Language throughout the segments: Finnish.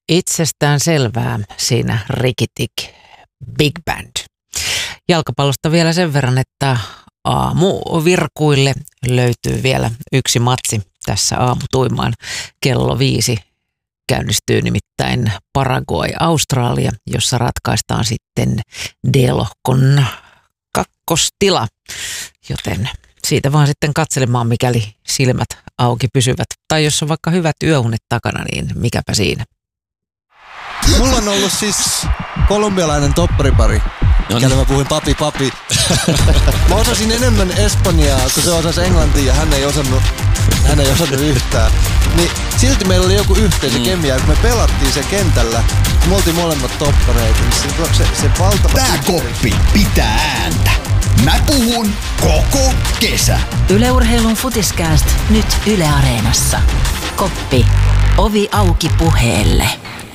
itsestään selvää siinä Rikitik Big Band. Jalkapallosta vielä sen verran, että aamuvirkuille löytyy vielä yksi matsi tässä aamutuimaan. Kello 5 käynnistyy nimittäin Paraguay-Australia, jossa ratkaistaan sitten D-lohkon kakkostila, joten siitä vaan sitten katselemaan, mikäli silmät auki pysyvät. Tai jos on vaikka hyvät yöunet takana, niin mikäpä siinä. Mulla on ollut siis kolumbialainen topparipari, kelle mä puhuin papi. Mä osasin enemmän espanjaa, kun se osasi englantia ja hän ei osannut yhtään. Niin silti meillä oli joku yhteisö kemia, kun me pelattiin sen kentällä. Me oltiin molemmat toppareita. Se valtava... Tää koppi pitää ääntä. Mä puhun koko kesä. Yle Urheilun Futiskääst nyt Yle Areenassa. Koppi. Ovi auki puheelle.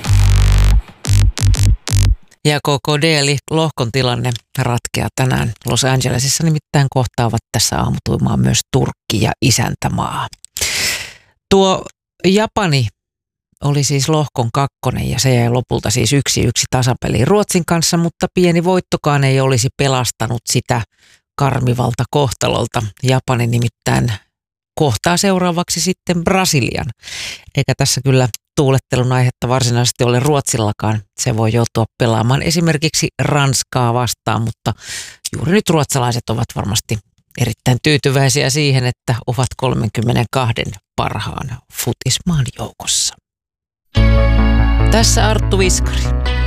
Ja KKD eli lohkon tilanne ratkeaa tänään Los Angelesissa, nimittäin kohtaavat tässä aamutuimaan myös Turkki ja isäntämaa. Tuo Japani oli siis lohkon kakkonen ja se jäi lopulta siis 1-1 tasapeliin Ruotsin kanssa, mutta pieni voittokaan ei olisi pelastanut sitä karmivalta kohtalolta. Japani nimittäin kohtaa seuraavaksi sitten Brasilian, eikä tässä kyllä tuulettelun aihetta varsinaisesti ole Ruotsillakaan. Se voi joutua pelaamaan esimerkiksi Ranskaa vastaan, mutta juuri nyt ruotsalaiset ovat varmasti erittäin tyytyväisiä siihen, että ovat 32 parhaan futismaan joukossa. Tässä Arttu Viskari.